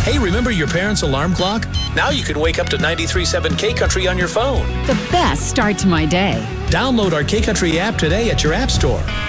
Hey, remember your parents' alarm clock? Now you can wake up to 93.7 K-Country on your phone. The best start to my day. Download our K-Country app today at your app store.